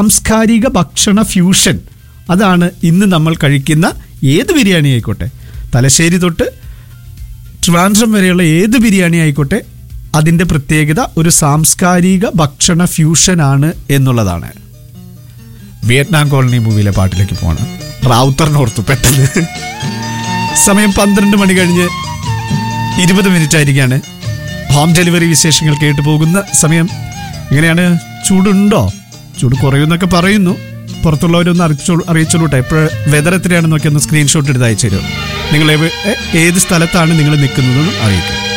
സാംസ്കാരിക ഭക്ഷണ ഫ്യൂഷൻ. അതാണ് ഇന്ന് നമ്മൾ കഴിക്കുന്ന ഏത് ബിരിയാണി ആയിക്കോട്ടെ, തലശ്ശേരി തൊട്ട് ട്രിവാൻഡ്രം വരെയുള്ള ഏത് ബിരിയാണി ആയിക്കോട്ടെ, അതിൻ്റെ പ്രത്യേകത ഒരു സാംസ്കാരിക ഭക്ഷണ ഫ്യൂഷനാണ് എന്നുള്ളതാണ്. വിയറ്റ്നാം കോളനി മൂവിയിലെ പാട്ടിലേക്ക് പോകണം. റാവുത്തറിനോർത്തു പെട്ടെന്ന്. സമയം 12 മണി കഴിഞ്ഞ് 20 മിനിറ്റ് ആയിരിക്കാണ്. ഹോം ഡെലിവറി വിശേഷങ്ങൾ കേട്ടു പോകുന്ന സമയം. എങ്ങനെയാണ്, ചൂടുണ്ടോ? ചൂട് കുറയുമെന്നൊക്കെ പറയുന്നു. പുറത്തുള്ളവരൊന്ന് അറിയിച്ചോളൂട്ടെ. ഇപ്പോൾ വെതർ എത്രയാണെന്നൊക്കെ ഒന്ന് സ്ക്രീൻഷോട്ട് എടുത്ത് അയച്ചു തരുമോ? നിങ്ങൾ ഏത് സ്ഥലത്താണ് നിങ്ങൾ നിൽക്കുന്നതെന്നും അറിയിക്കും.